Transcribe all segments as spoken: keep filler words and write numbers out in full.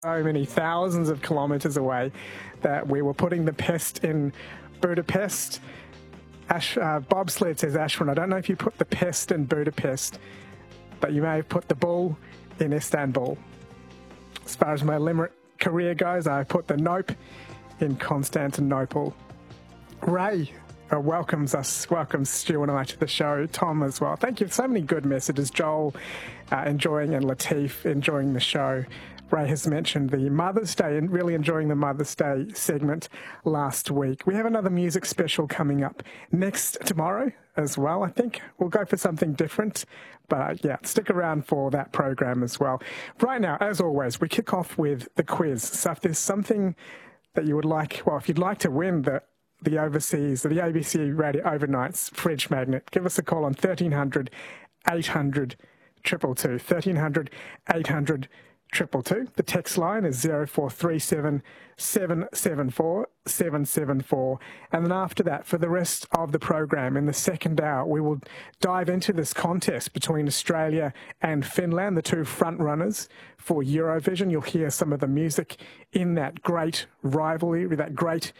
so many thousands of kilometres away that we were putting the pest in Budapest. Ash, uh, Bobsled says, Ashwin, I don't know if you put the pest in Budapest, but you may have put the bull in Istanbul. As far as my Limerick career goes, I put the nope in Constantinople. Ray uh, welcomes us, welcomes Stu and I to the show. Tom as well. Thank you. So many good messages. Joel uh, enjoying and Latif enjoying the show. Ray has mentioned the Mother's Day and really enjoying the Mother's Day segment last week. We have another music special coming up next tomorrow as well. I think we'll go for something different, but yeah, stick around for that program as well. Right now, as always, we kick off with the quiz. So if there's something that you would like, well, if you'd like to win the the overseas, the A B C Radio Overnights fridge magnet, give us a call on thirteen hundred, eight hundred, two two two, thirteen hundred, eight hundred, Triple two. The text line is zero four three seven, seven seven four, seven seven four. And then after that, for the rest of the program, in the second hour, we will dive into this contest between Australia and Finland, the two front runners for Eurovision. You'll hear some of the music in that great rivalry, that great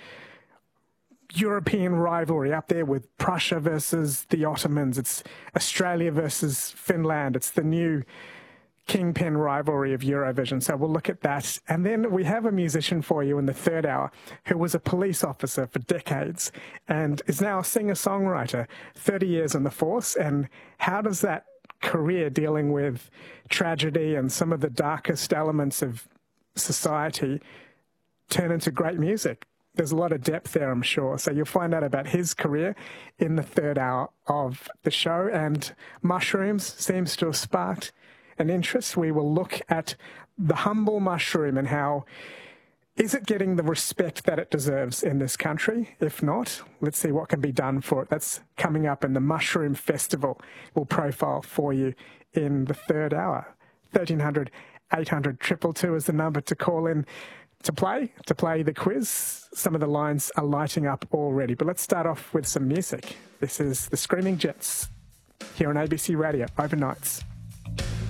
European rivalry up there with Prussia versus the Ottomans. It's Australia versus Finland. It's the new kingpin rivalry of Eurovision. So we'll look at that. And then we have a musician for you in the third hour who was a police officer for decades and is now a singer-songwriter, thirty years in the force. And how does that career dealing with tragedy and some of the darkest elements of society turn into great music? There's a lot of depth there, I'm sure. So you'll find out about his career in the third hour of the show. And mushrooms seems to have sparked an interest. We will look at the humble mushroom and how is it getting the respect that it deserves in this country? If not, let's see what can be done for it. That's coming up in the Mushroom Festival. We'll profile for you in the third hour. thirteen hundred, eight hundred, two two two is the number to call in to play, to play the quiz. Some of the lines are lighting up already, but let's start off with some music. This is the Screaming Jets here on A B C Radio Overnights.